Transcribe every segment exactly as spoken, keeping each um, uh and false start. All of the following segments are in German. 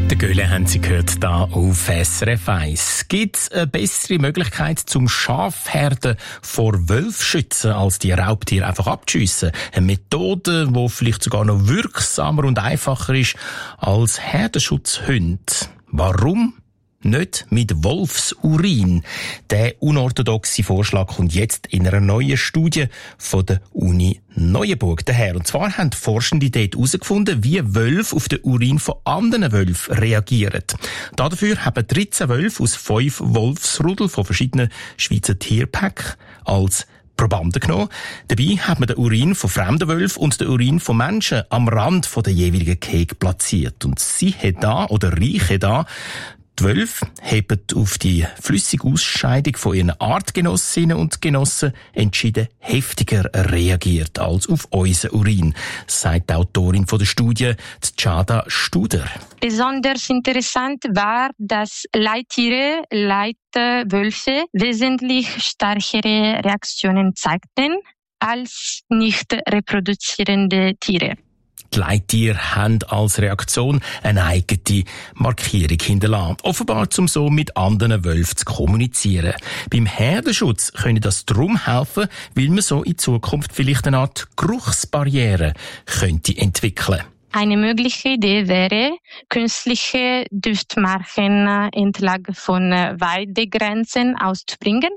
Der Göhle haben Sie gehört, da auf S R F eins. Gibt es eine bessere Möglichkeit zum Schafherden vor Wölfschützen, als die Raubtiere einfach abzuschiessen? Eine Methode, die vielleicht sogar noch wirksamer und einfacher ist als Herdenschutzhunde. Warum nicht mit Wolfsurin? Der unorthodoxe Vorschlag kommt jetzt in einer neuen Studie von der Uni Neuenburg daher. Und zwar haben Forschende dort herausgefunden, wie Wölfe auf den Urin von anderen Wölfen reagieren. Dafür haben dreizehn Wölfe aus fünf Wolfsrudel von verschiedenen Schweizer Tierparks als Probanden genommen. Dabei hat man den Urin von fremden Wölfen und den Urin von Menschen am Rand der jeweiligen Käfige platziert. Und sie hat da, oder riechen da, die Wölfe haben auf die flüssige Ausscheidung von ihren Artgenossinnen und Genossen entschieden heftiger reagiert als auf unseren Urin, sagt die Autorin der Studie, Tschada Studer. Besonders interessant war, dass Leittiere, Leitwölfe wesentlich stärkere Reaktionen zeigten als nicht reproduzierende Tiere. Die Leittiere haben als Reaktion eine eigene Markierung hinterlassen. Offenbar, um so mit anderen Wölfen zu kommunizieren. Beim Herdenschutz könnte das darum helfen, weil man so in Zukunft vielleicht eine Art Geruchsbarriere könnte entwickeln. Eine mögliche Idee wäre, künstliche Duftmarken entlang von Weidegrenzen auszubringen,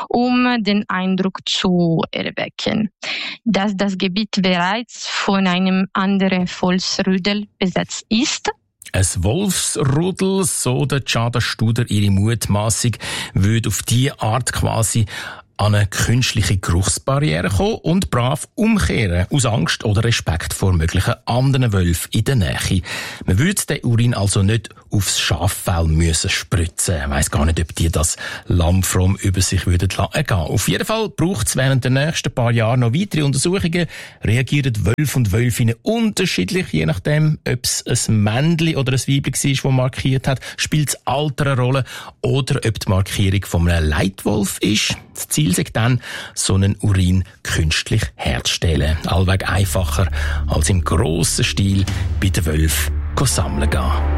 um den Eindruck zu erwecken, dass das Gebiet bereits von einem anderen Wolfsrudel besetzt ist. Ein Wolfsrudel, so der Tschada Studer ihre Mutmaßung, würde auf diese Art quasi an eine künstliche Geruchsbarriere kommen und brav umkehren, aus Angst oder Respekt vor möglichen anderen Wölfen in der Nähe. Man würde den Urin also nicht aufs Schaffell müssen spritzen. Ich weiss gar nicht, ob die das lammfromm über sich würden ergehen. Auf jeden Fall braucht es während der nächsten paar Jahre noch weitere Untersuchungen. Reagieren Wölfe und Wölfinnen unterschiedlich, je nachdem, ob es ein Männchen oder ein Weibchen war, das markiert hat. Spielt das Alter eine Rolle oder ob die Markierung von einem Leitwolf ist? Das Ziel ist dann, so einen Urin künstlich herzustellen. Allweg einfacher als im grossen Stil bei den Wölfen sammeln gehen.